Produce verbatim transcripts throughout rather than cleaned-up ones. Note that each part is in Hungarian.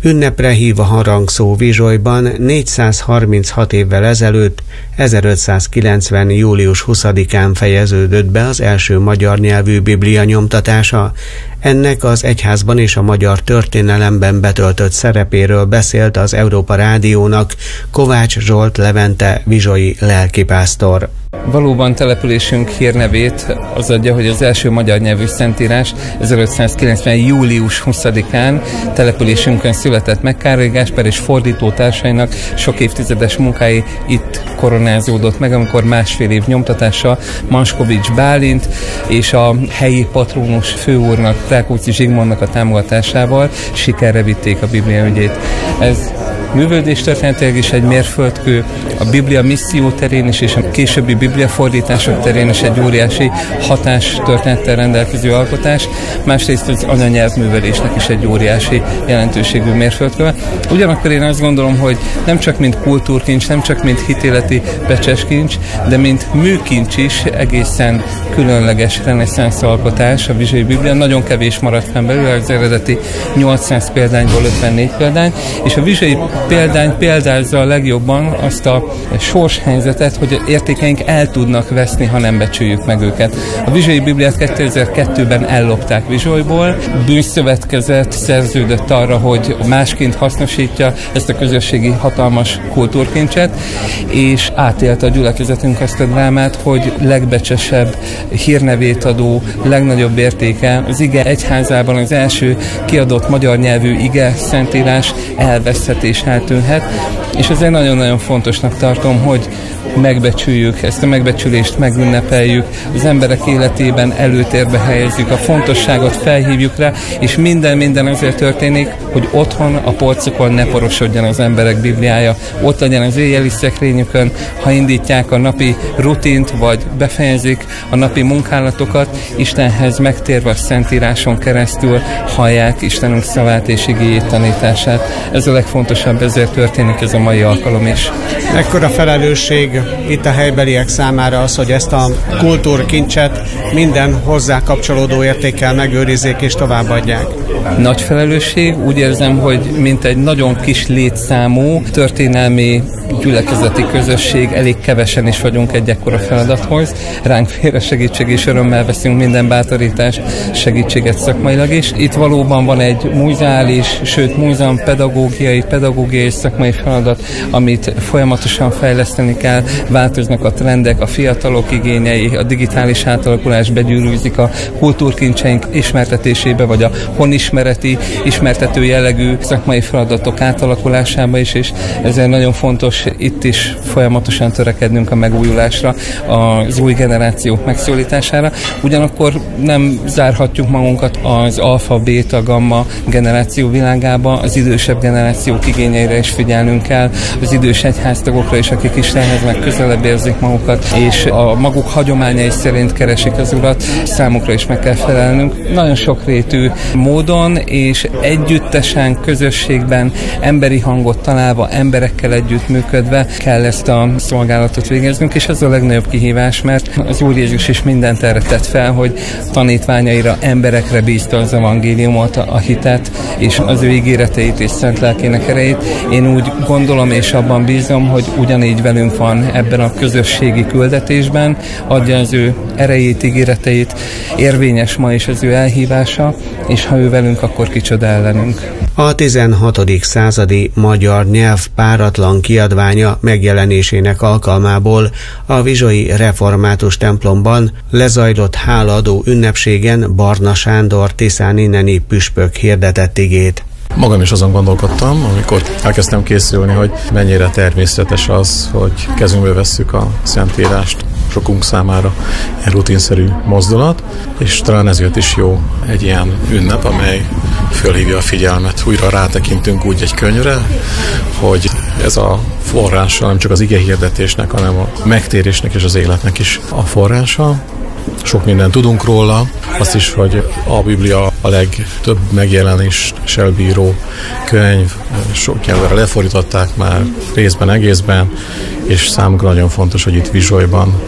Ünnepre hív a harangszó Vizsolyban négyszázharminchat évvel ezelőtt, ezerötszázkilencven. július huszadikán fejeződött be az első magyar nyelvű biblia nyomtatása. Ennek az egyházban és a magyar történelemben betöltött szerepéről beszélt az Európa Rádiónak Kovács Zsolt Levente vizsolyi lelkipásztor. Valóban településünk hírnevét az adja, hogy az első magyar nyelvű szentírás ezerötszázkilencven. július huszadikán településünkön született meg. Károly Gáspár és fordítótársainak sok évtizedes munkái itt koronázódott meg, amikor másfél év nyomtatása Manskovics Bálint és a helyi patrónus főúrnak, Rákóczi Zsigmondnak a támogatásával sikerre vitték a Biblia ügyét. Ez művődéstörténetileg is egy mérföldkő, a Biblia misszió terén is és a későbbi bibliafordítások terén is egy óriási hatástörténettel rendelkező alkotás, másrészt az anyanyelvművelésnek is egy óriási jelentőségű mérföldkő. Ugyanakkor én azt gondolom, hogy nem csak mint kultúrkincs, nem csak mint hitéleti becseskincs, de mint műkincs is egészen különleges reneszánsz alkotás a Vizsolyi Biblia. Nagyon kevés maradt fenn belőle, az eredeti nyolcszáz példányból ötvennégy példány, és a Vizsolyi példány példázza a legjobban azt a sorshelyzetet, hogy értékeink el tudnak veszni, ha nem becsüljük meg őket. A Vizsolyi Bibliát kétezer-kettőben ellopták Vizsolyból, bűnszövetkezet szerződött arra, hogy másként hasznosítja ezt a közösségi hatalmas kultúrkincset, és átélte a gyülekezetünk azt a drámát, hogy legbecsesebb hírnevét adó, legnagyobb értéke az ige egyházában az első kiadott magyar nyelvű ige szentírás elveszhet és eltűnhet, és ezért nagyon-nagyon fontosnak tartom, hogy megbecsüljük, ezt a megbecsülést megünnepeljük, az emberek életében előtérbe helyezzük, a fontosságot felhívjuk rá, és minden-minden azért történik, hogy otthon a polcokon ne porosodjon az emberek Bibliája, ott legyen az éjjeli szekrényükön, ha indítják a napi rutint, vagy befejezik a napi munkálatokat, Istenhez megtérve a Szentíráson keresztül hallják Istenünk szavát és igéjét, tanítását. Ez a legfontosabb, ezért történik ez a mai alkalom is. Ekkora felelősség itt a helybeliek számára az, hogy ezt a kultúrkincset minden hozzá kapcsolódó értékkel megőrizzék és továbbadják. Nagy felelősség, úgy érzem, hogy mint egy nagyon kis létszámú történelmi gyülekezeti közösség, elég kevesen is vagyunk egy ekkora feladathoz. Ránk félre segítség és örömmel veszünk minden bátorítást, segítséget szakmailag is. Itt valóban van egy muzeális, sőt múzeum pedagógiai, pedagógiai szakmai feladat, amit folyamatosan fejleszteni kell, változnak a trendek, a fiatalok igényei, a digitális átalakulás begyűrűzik a kultúrkincseink ismertetésébe, vagy a honismereti, ismertető jellegű szakmai feladatok átalakulásába is, és ezért nagyon fontos itt is folyamatosan törekednünk a megújulásra, az új generációk megszólítására. Ugyanakkor nem zárhatjuk magunkat az alfa, beta, gamma generáció világába, az idősebb generációk igényeire is figyelnünk kell, az idős egyháztagokra is, akik Istenhez meg közelebb érzik magukat, és a maguk hagyományai szerint keresik az Urat, számukra is meg kell felelnünk. Nagyon sokrétű módon és együttesen, közösségben, emberi hangot találva, emberekkel együtt működve kell ezt a szolgálatot végeznünk, és ez a legnagyobb kihívás, mert az Úr Jézus is mindent erre tett fel, hogy tanítványaira, emberekre bízta az evangéliumot, a hitet, és az ő ígéreteit és szent lelkének erejét. Én úgy gondolom és abban bízom, hogy ugyanígy velünk van ebben a közösségi küldetésben, adja az ő erejét, ígéreteit, érvényes ma is az ő elhívása, és ha ő velünk, akkor kicsoda ellenünk. A tizenhatodik századi magyar nyelv páratlan kiadványa megjelenésének alkalmából a vizsolyi református templomban lezajlott hálaadó ünnepségen Barna Sándor tiszánineni püspök hirdetett igét. Magam is azon gondolkodtam, amikor elkezdtem készülni, hogy mennyire természetes az, hogy kezünkbe vesszük a Szentírást. Sokunk számára egy rutinszerű mozdulat, és talán ezért is jó egy ilyen ünnep, amely fölhívja a figyelmet. Újra rátekintünk úgy egy könyvre, hogy ez a forrása nem csak az ige hirdetésnek, hanem a megtérésnek és az életnek is a forrása. Sok mindent tudunk róla, azt is, hogy a Biblia a legtöbb megjelenéssel bíró könyv, sok nyelvre lefordították már részben, egészben, és számunkra nagyon fontos, hogy itt Vizsolyban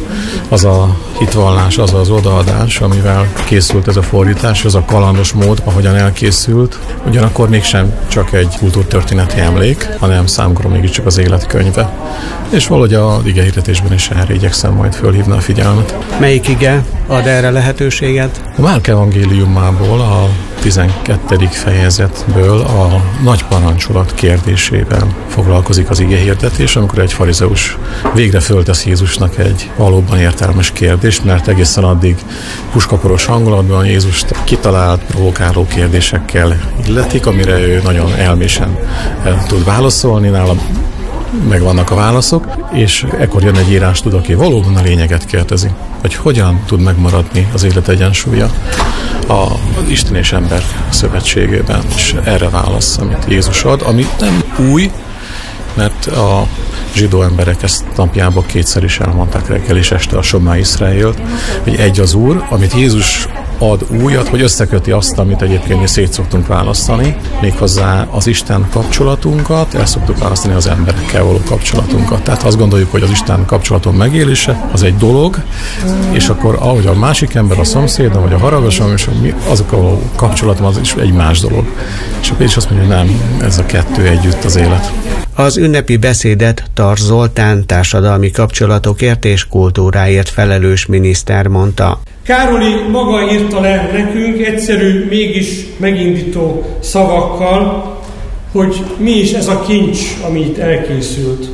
az a hitvallás, az az odaadás, amivel készült ez a fordítás, ez a kalandos mód, ahogyan elkészült, ugyanakkor mégsem csak egy kultúrtörténeti emlék, hanem számomra mégiscsak az életkönyve. És valahogy a igehirdetésben is erre igyekszem majd fölhívni a figyelmet. Melyik ige ad erre lehetőséget? A Márk evangéliumából, a tizenkettedik fejezetből a nagy parancsolat kérdésével foglalkozik az igehirdetés, amikor egy farizeus végre föltesz Jézusnak egy valóban értelmes kérdést, mert egészen addig puskaporos hangulatban Jézust kitalált, provokáló kérdésekkel illetik, amire ő nagyon elmésen tud válaszolni, nála megvannak a válaszok, és ekkor jön egy írástud, aki valóban a lényeget kérdezi, hogy hogyan tud megmaradni az élet egyensúlya az Isten és ember szövetségében, és erre válasz, amit Jézus ad, ami nem új, mert a zsidó emberek ezt napjában kétszer is elmondták, reggel és este a Somá Iszraélt, hogy egy az Úr, amit Jézus ad újat, hogy összeköti azt, amit egyébként mi szét szoktunk választani, méghozzá az Isten kapcsolatunkat, el szoktuk választani az emberekkel való kapcsolatunkat. Tehát azt gondoljuk, hogy az Isten kapcsolaton megélése az egy dolog, és akkor ahogy a másik ember, a szomszédom, vagy a haragosom, és azok a kapcsolatom, az is egy más dolog. És akkor is azt mondja, hogy nem, ez a kettő együtt az élet. Az ünnepi beszédet Tarts Zoltán társadalmi kapcsolatokért és kultúráért felelős miniszter mondta. Károli maga írta le nekünk egyszerű, mégis megindító szavakkal, hogy mi is ez a kincs, ami itt elkészült.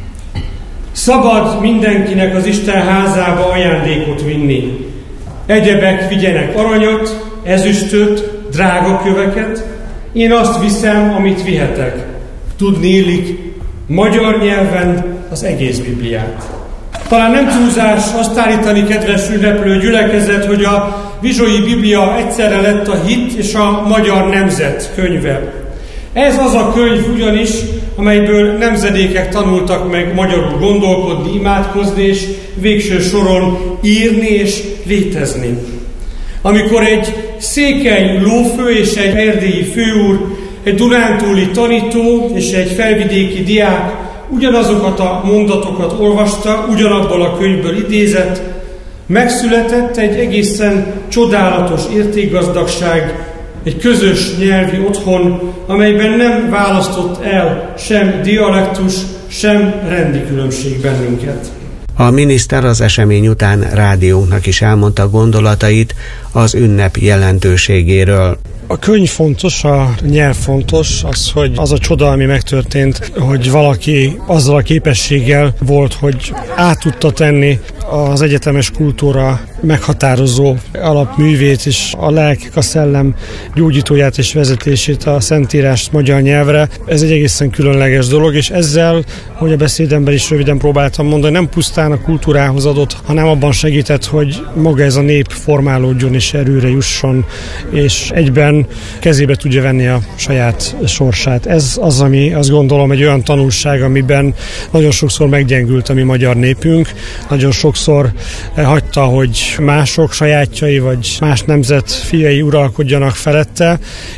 Szabad mindenkinek az Isten házába ajándékot vinni. Egyebek vigyenek aranyat, ezüstöt, drága köveket. Én azt viszem, amit vihetek. Tudni illik magyar nyelven az egész Bibliát. Talán nem túlzás azt állítani, kedves ünneplő gyülekezet, hogy a Vizsolyi Biblia egyszerre lett a hit és a magyar nemzet könyve. Ez az a könyv ugyanis, amelyből nemzedékek tanultak meg magyarul gondolkodni, imádkozni és végső soron írni és létezni. Amikor egy székely lófő és egy erdélyi főúr, egy dunántúli tanító és egy felvidéki diák ugyanazokat a mondatokat olvasta, ugyanabból a könyvből idézett, megszületett egy egészen csodálatos értékgazdagság, egy közös nyelvi otthon, amelyben nem választott el sem dialektus, sem rendi különbség bennünket. A miniszter az esemény után rádiónknak is elmondta gondolatait az ünnep jelentőségéről. A könyv fontos, a nyelv fontos, az, hogy az a csoda, ami megtörtént, hogy valaki azzal a képességgel volt, hogy át tudta tenni az egyetemes kultúra meghatározó alapművét és a lelkek, a szellem gyógyítóját és vezetését, a Szentírást magyar nyelvre. Ez egy egészen különleges dolog, és ezzel, hogy a beszédemben is röviden próbáltam mondani, nem pusztán a kultúrához adott, hanem abban segített, hogy maga ez a nép formálódjon és erőre jusson, és egyben kezébe tudja venni a saját sorsát. Ez az, ami azt gondolom egy olyan tanulság, amiben nagyon sokszor meggyengült a mi magyar népünk, nagyon sokszor hagyta, hogy mások sajátjai vagy más nemzet fiai uralkodjanak felette,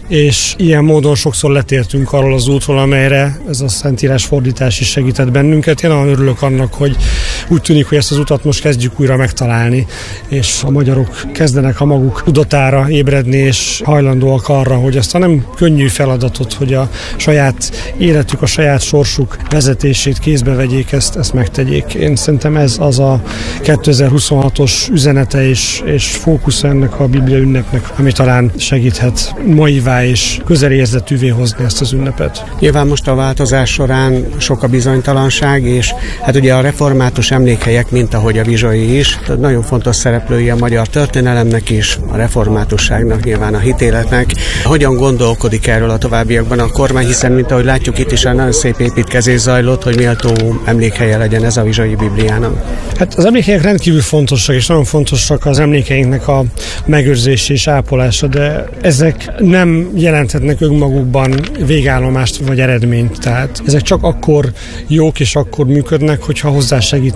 és ilyen módon sokszor letértünk arról az útról, amelyre ez a Szentírás fordítás is segített bennünket. Én nagyon örülök annak, hogy úgy tűnik, hogy ezt az utat most kezdjük újra megtalálni, és a magyarok kezdenek a maguk tudatára ébredni, és hajlandóak arra, hogy ezt a nem könnyű feladatot, hogy a saját életük, a saját sorsuk vezetését kézbe vegyék, ezt, ezt megtegyék. Én szerintem ez az a kétezer-huszonhatos üzenete és, és fókusz ennek a Biblia ünnepnek, ami talán segíthet maivá és közelérzetűvé hozni ezt az ünnepet. Nyilván most a változás során sok a bizonytalanság, és hát ugye a református emlékhelyek, mint ahogy a vizsai is, nagyon fontos szereplői a magyar történelemnek is, a reformátusságnak, nyilván a hitéletnek. Hogyan gondolkodik erről a továbbiakban a kormány, hiszen mint ahogy látjuk, itt is nagyon szép építkezés zajlott, hogy méltó emlékhelye legyen ez a Vizsai Bibliának. Hát az emlékhelyek rendkívül fontosak, és nagyon fontosak az emlékeinknek a megőrzése és ápolása, de ezek nem jelenthetnek önmagukban végállomást vagy eredményt. Tehát ezek csak akkor jók és akkor működnek, hogyha hozzásegít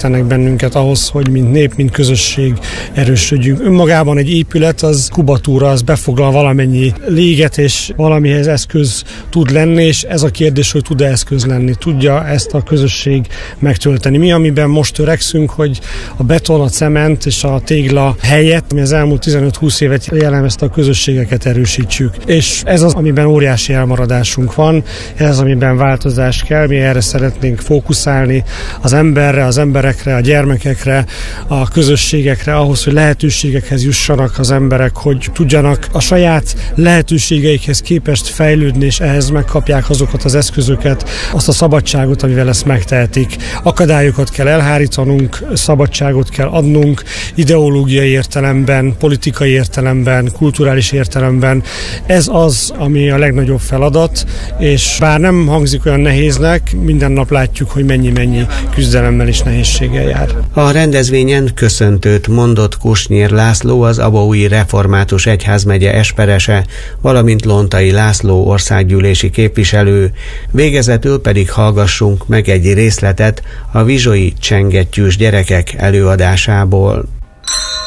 segítenek bennünket ahhoz, hogy mint nép, mint közösség erősödjünk. Önmagában egy épület, az kubatúra, az befoglal valamennyi léget, és valamihez eszköz tud lenni, és ez a kérdés, hogy tud-e eszköz lenni, tudja ezt a közösség megtölteni. Mi, amiben most törekszünk, hogy a beton, a cement és a tégla helyett, ami az elmúlt tizenöt-húsz évet jellemezte, a közösségeket erősítsük. És ez az, amiben óriási elmaradásunk van, ez az, amiben változás kell, mi erre szeretnénk fókuszálni, az emberre, az emberekre, a gyermekekre, a közösségekre, ahhoz, hogy lehetőségekhez jussanak az emberek, hogy tudjanak a saját lehetőségeikhez képest fejlődni, és ehhez megkapják azokat az eszközöket, azt a szabadságot, amivel ezt megtehetik. Akadályokat kell elhárítanunk, szabadságot kell adnunk, ideológiai értelemben, politikai értelemben, kulturális értelemben. Ez az, ami a legnagyobb feladat, és bár nem hangzik olyan nehéznek, minden nap látjuk, hogy mennyi-mennyi küzdelemmel és nehézséggel jár. A rendezvényen köszöntőt mondott Kusnyér László, az Abaúji Református Egyházmegye esperese, valamint Lontai László országgyűlési képviselő. Végezetül pedig hallgassunk meg egy részletet a vizsoi csengettyűs gyerekek előadásából.